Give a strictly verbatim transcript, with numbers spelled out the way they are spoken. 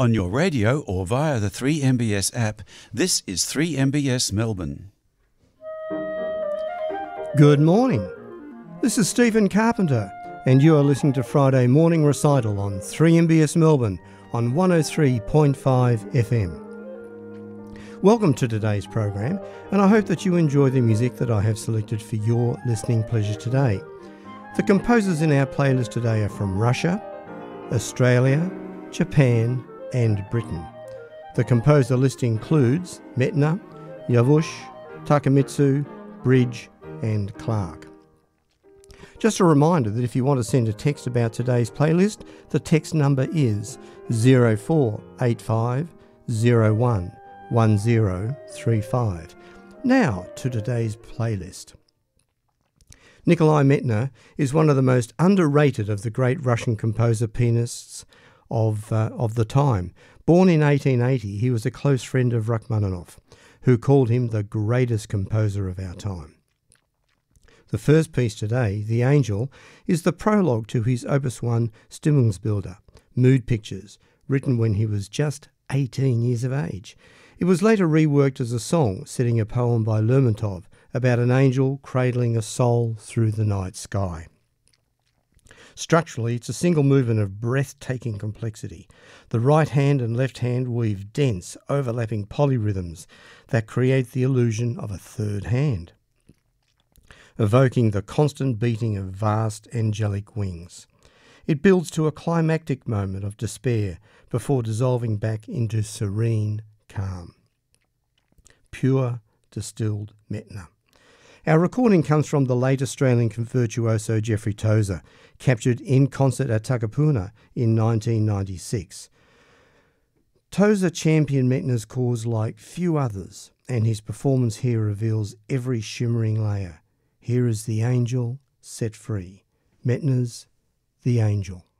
On your radio or via the three M B S app, this is three M B S Melbourne. Good morning. This is Stephen Carpenter, and you are listening to Friday Morning Recital on three M B S Melbourne on one oh three point five F M. Welcome to today's program, and I hope that you enjoy the music that I have selected for your listening pleasure today. The composers in our playlist today are from Russia, Australia, Japan and Britain. The composer list includes Medtner, Javush, Takemitsu, Bridge and Clark. Just a reminder that if you want to send a text about today's playlist, the text number is zero four eight five zero one one zero three five. Now to today's playlist. Nikolai Medtner is one of the most underrated of the great Russian composer pianists of, uh, of the time. Born in eighteen eighty, he was a close friend of Rachmaninoff, who called him the greatest composer of our time. The first piece today, The Angel, is the prologue to his Opus one Stimmungsbilder, Mood Pictures, written when he was just eighteen years of age. It was later reworked as a song, setting a poem by Lermontov about an angel cradling a soul through the night sky. Structurally, it's a single movement of breathtaking complexity. The right hand and left hand weave dense, overlapping polyrhythms that create the illusion of a third hand, evoking the constant beating of vast angelic wings. It builds to a climactic moment of despair before dissolving back into serene calm. Pure, distilled Medtner. Our recording comes from the late Australian virtuoso Geoffrey Tozer, captured in concert at Takapuna in nineteen ninety-six. Tozer championed Medtner's cause like few others, and his performance here reveals every shimmering layer. Here is the angel set free. Medtner's The Angel.